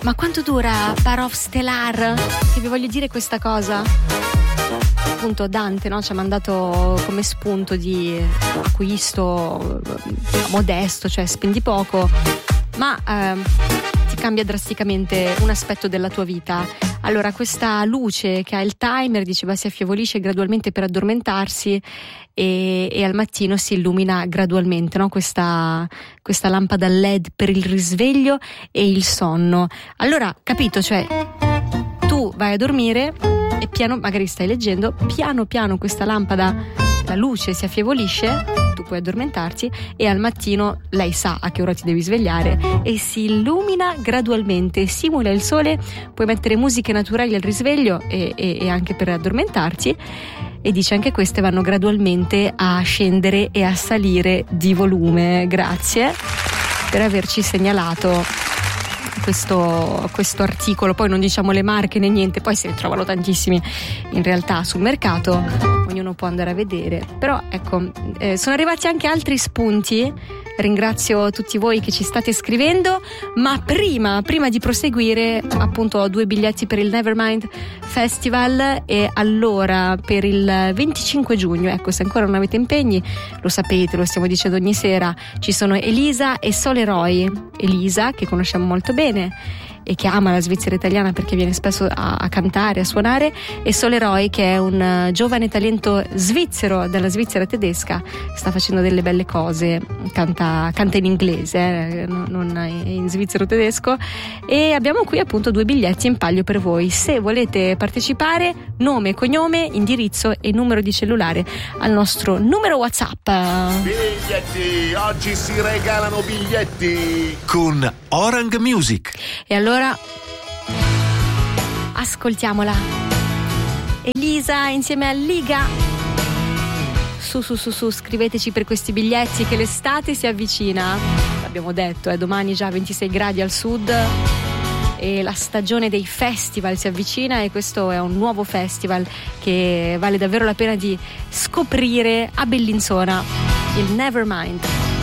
Ma quanto dura Parov Stellar? Che vi voglio dire questa cosa. Appunto Dante, no, ci ha mandato come spunto di acquisto modesto, cioè spendi poco, ma ti cambia drasticamente un aspetto della tua vita. Allora, questa luce che ha il timer, diceva, si affievolisce gradualmente per addormentarsi e al mattino si illumina gradualmente, no? Questa lampada LED per il risveglio e il sonno. Allora, capito, cioè tu vai a dormire e piano, magari stai leggendo, piano piano questa lampada, la luce si affievolisce, tu puoi addormentarsi e al mattino lei sa a che ora ti devi svegliare e si illumina gradualmente, simula il sole, puoi mettere musiche naturali al risveglio e anche per addormentarti, e dice anche queste vanno gradualmente a scendere e a salire di volume. Grazie per averci segnalato questo articolo. Poi non diciamo le marche né niente, poi se ne trovano tantissimi in realtà sul mercato, ognuno può andare a vedere. Però ecco, sono arrivati anche altri spunti, ringrazio tutti voi che ci state scrivendo, ma prima di proseguire, appunto, ho 2 biglietti per il Nevermind Festival, e allora per il 25 giugno, ecco, se ancora non avete impegni, lo sapete, lo stiamo dicendo ogni sera, ci sono Elisa e Sole Roy. Elisa, che conosciamo molto bene e che ama la Svizzera italiana perché viene spesso a cantare, a suonare, e Sole Roy, che è un giovane talento svizzero della Svizzera tedesca, sta facendo delle belle cose, canta in inglese, non in svizzero tedesco, e abbiamo qui appunto 2 biglietti in palio per voi. Se volete partecipare, nome, cognome, indirizzo e numero di cellulare al nostro numero WhatsApp. Biglietti, oggi si regalano biglietti con Orang Music. E allora ascoltiamola, Elisa insieme a Liga. Su, scriveteci per questi biglietti che l'estate si avvicina, l'abbiamo detto, domani già 26 gradi al sud e la stagione dei festival si avvicina, e questo è un nuovo festival che vale davvero la pena di scoprire a Bellinzona, il Nevermind.